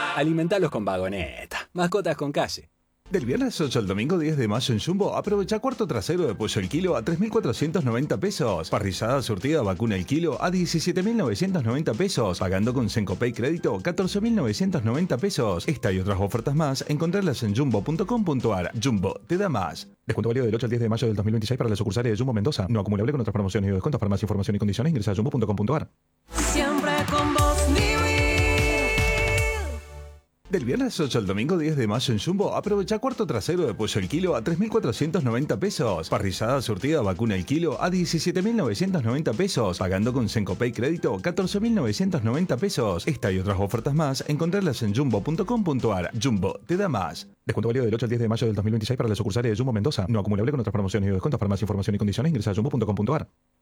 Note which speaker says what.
Speaker 1: Alimentalos con Vagoneta. Mascotas con calle.
Speaker 2: Del viernes 8 al domingo 10 de mayo en Jumbo, aprovecha cuarto trasero de pollo el kilo a 3.490 pesos. Parrillada surtida vacuna el kilo a 17.990 pesos. Pagando con Sencopay Crédito 14.990 pesos. Esta y otras ofertas más, encontrarlas en jumbo.com.ar. Jumbo, te da más. Descuento válido del 8 al 10 de mayo del 2026 para las sucursales de Jumbo Mendoza. No acumulable con otras promociones y descuentos. Para más información y condiciones ingresa a jumbo.com.ar.
Speaker 3: Siempre con vos,
Speaker 2: Del viernes 8 al domingo 10 de mayo en Jumbo, aprovecha cuarto trasero de pollo el kilo a 3.490 pesos. Parrillada surtida vacuna el kilo a 17.990 pesos. Pagando con Sencopay Crédito 14.990 pesos. Esta y otras ofertas más, encontrarlas en jumbo.com.ar. Jumbo, te da más. Descuento válido del 8 al 10 de mayo del 2026 para las sucursales de Jumbo Mendoza. No acumulable con otras promociones y descuentos. Para más información y condiciones ingresa a jumbo.com.ar.